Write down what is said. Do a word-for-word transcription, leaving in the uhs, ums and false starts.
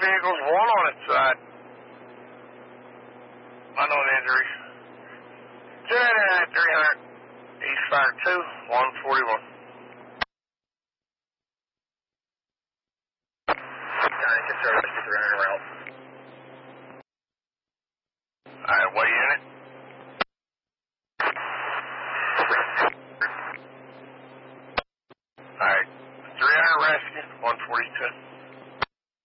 vehicles, one on its side. Unknown injuries. Jet at three hundred. East Fire two, one forty-one. Alright, get service to three hundred route. Alright, what unit? Alright, three hundred rescue, one forty-two.